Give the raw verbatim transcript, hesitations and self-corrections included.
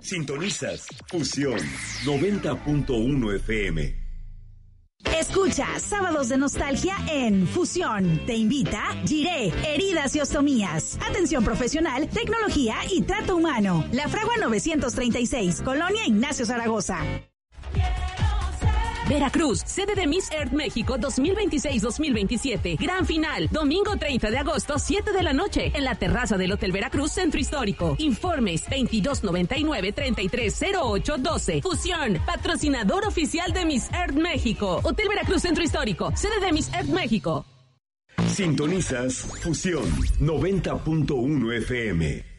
Sintonizas Fusión noventa punto uno F M. Escucha Sábados de Nostalgia en Fusión. Te invita Giré, Heridas y Ostomías. Atención profesional, tecnología y trato humano. La Fragua novecientos treinta y seis, Colonia Ignacio Zaragoza. Veracruz, sede de Miss Earth México dos mil veintiséis dos mil veintisiete. Gran final, domingo treinta de agosto, siete de la noche, en la terraza del Hotel Veracruz, Centro Histórico. Informes veintidós noventa y nueve, treinta y tres cero ocho doce. Fusión, patrocinador oficial de Miss Earth México. Hotel Veracruz, Centro Histórico, sede de Miss Earth México. Sintonizas Fusión noventa punto uno F M.